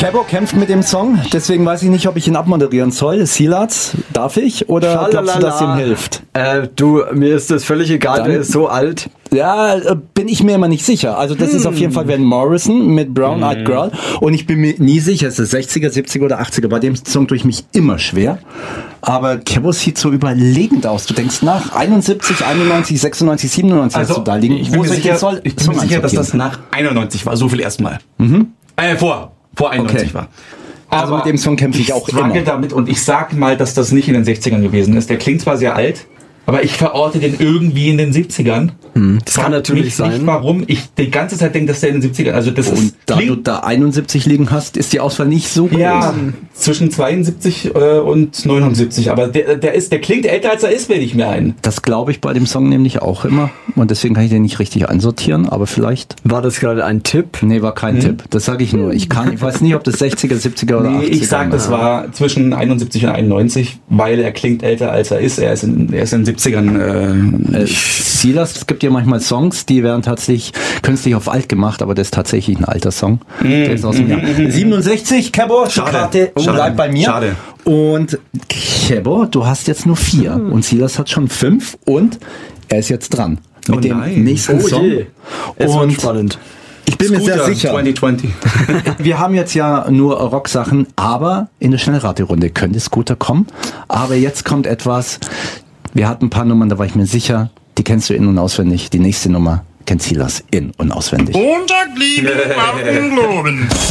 Kebo kämpft mit dem Song, deswegen weiß ich nicht, ob ich ihn abmoderieren soll. Silas, darf ich? Oder glaubst du, dass ihm hilft? Mir ist das völlig egal, der ist so alt. Ja, bin ich mir immer nicht sicher. Also das ist auf jeden Fall Van Morrison mit Brown Eyed Girl. Und ich bin mir nie sicher, ist es 60er, 70er oder 80er. Bei dem Song tue ich mich immer schwer. Aber Kebo sieht so überlegend aus. Du denkst nach 71, 91, 96, 97 also, hast du da liegen. Ich bin mir sicher, dass das nach 91 war. So viel erstmal. Vor 91 war. Also mit dem Song kämpfe ich auch immer. Damit und ich sag mal, dass das nicht in den 60ern gewesen ist. Der klingt zwar sehr alt, aber ich verorte den irgendwie in den 70ern. Das kann natürlich sein. Nicht, warum ich die ganze Zeit denke, dass der in den 70ern, also das und ist... da du da 71 liegen hast, ist die Auswahl nicht so groß. Ja, zwischen 72 und 79, aber der klingt älter, als er ist, bilde ich mir ein. Das glaube ich bei dem Song nämlich auch immer und deswegen kann ich den nicht richtig einsortieren, aber vielleicht... War das gerade ein Tipp? Nee, war kein Tipp, das sage ich nur. Ich weiß nicht, ob das 60er, 70er oder 80er war. Ich sag, das war zwischen 71 und 91, weil er klingt älter, als er ist. Er ist in den 70ern... Silas, es gibt ja manchmal Songs, die werden tatsächlich künstlich auf alt gemacht, aber das ist tatsächlich ein alter Song. Der ist aus dem Jahr 67, Kebo, Schade. bleibt bei mir. Schade. Und Kebo, du hast jetzt nur 4 und Silas hat schon 5 und er ist jetzt dran mit dem nächsten Song. Es wird spannend. Ich bin mir sehr sicher. 2020. Wir haben jetzt ja nur Rocksachen, aber in der Schnellraterunde könnte Scooter kommen. Aber jetzt kommt etwas, wir hatten ein paar Nummern, da war ich mir sicher, die kennst du in- und auswendig. Die nächste Nummer kennt Silas in- und auswendig. Montag liegen Warten Globen.